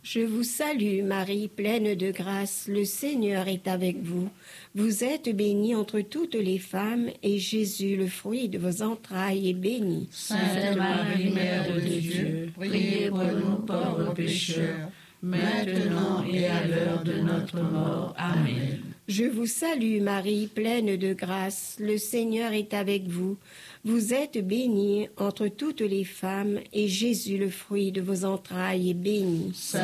Je vous salue Marie, pleine de grâce, le Seigneur est avec vous. Vous êtes bénie entre toutes les femmes, et Jésus, le fruit de vos entrailles, est béni. Sainte Marie, Mère de Dieu, priez pour nous pauvres pécheurs, maintenant et à l'heure de notre mort. Amen. Je vous salue Marie, pleine de grâce, le Seigneur est avec vous. Vous êtes bénie entre toutes les femmes, et Jésus, le fruit de vos entrailles, est béni. Sainte